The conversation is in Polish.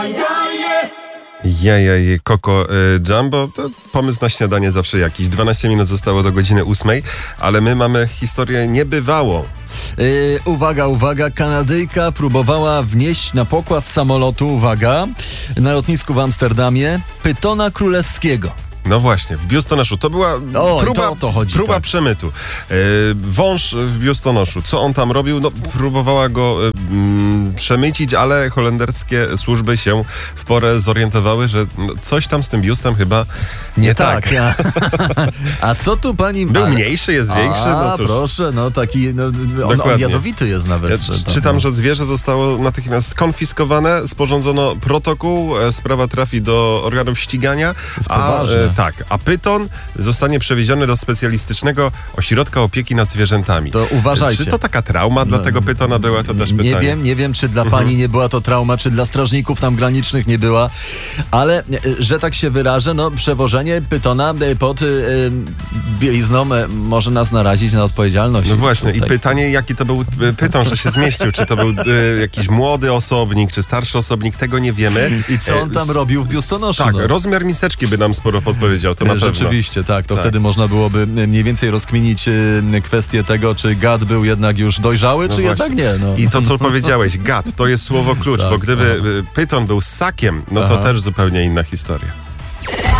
Jajaj, Coco Jumbo, to pomysł na śniadanie zawsze jakiś. 12 minut zostało do godziny 8, ale my mamy historię niebywałą. Uwaga, Kanadyjka próbowała wnieść na pokład samolotu, uwaga, na lotnisku w Amsterdamie, pytona królewskiego. No właśnie, w biustonoszu. To była próba przemytu. Wąż w biustonoszu. Co on tam robił? No, próbowała go przemycić, ale holenderskie służby się w porę zorientowały, że coś tam z tym biustem chyba nie tak. A co tu pani... Był mniejszy, jest większy. No cóż. Proszę, no taki... on jadowity jest nawet. Ja czytam, że zwierzę zostało natychmiast skonfiskowane, sporządzono protokół, sprawa trafi do organów ścigania. A pyton zostanie przewieziony do specjalistycznego ośrodka opieki nad zwierzętami. To uważajcie. Czy to taka trauma dla tego pytona była? To też pytanie. Nie wiem, czy dla pani nie była to trauma, czy dla strażników tam granicznych nie była, ale, że tak się wyrażę, no przewożenie pytona pod bielizną może nas narazić na odpowiedzialność. No właśnie, i pytanie, jaki to był pyton, że się zmieścił. Czy to był jakiś młody osobnik, czy starszy osobnik, tego nie wiemy. I co on tam robił w biustonoszu? Tak, rozmiar miseczki by nam sporo podpowiedział. To na rzeczywiście, tak. To wtedy można byłoby mniej więcej rozkminić kwestię tego, czy gad był jednak już dojrzały, czy jednak nie. No. I to, co powiedziałeś, gad, to jest słowo klucz, bo gdyby pyton był ssakiem, no to też zupełnie inna historia.